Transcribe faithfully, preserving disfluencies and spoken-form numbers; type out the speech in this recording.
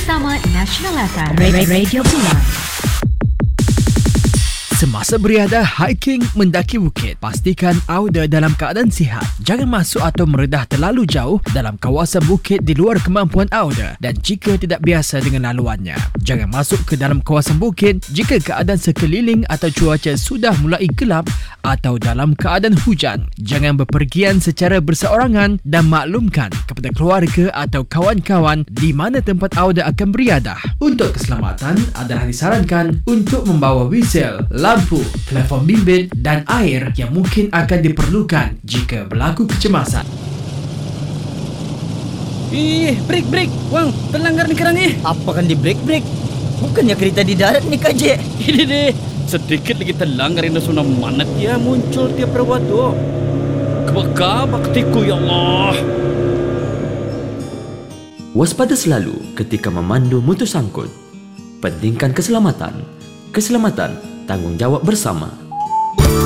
bersama National F M Radio Pulang. Semasa beriadah hiking mendaki bukit, pastikan anda dalam keadaan sihat. Jangan masuk atau meredah terlalu jauh dalam kawasan bukit di luar kemampuan anda dan jika tidak biasa dengan laluannya. Jangan masuk ke dalam kawasan bukit jika keadaan sekeliling atau cuaca sudah mulai gelap atau dalam keadaan hujan. Jangan bepergian secara berseorangan dan maklumkan kepada keluarga atau kawan-kawan di mana tempat anda akan beriadah. Untuk keselamatan, adalah disarankan untuk membawa whistle, lampu, telefon bimbit dan air yang mungkin akan diperlukan jika berlaku kecemasan. Ih, break, break. Wang, terlanggar ni kerang ni. Apa kan di break-break? Bukannya kereta di darat ni, Kak Jek? Ini deh. Sedikit lagi terlanggar ini sudah mana dia muncul tiap perawat tu. Kebaka baktiku, ya Allah. Waspada selalu ketika memandu motor sangkut. Pentingkan keselamatan. Keselamatan tanggungjawab bersama.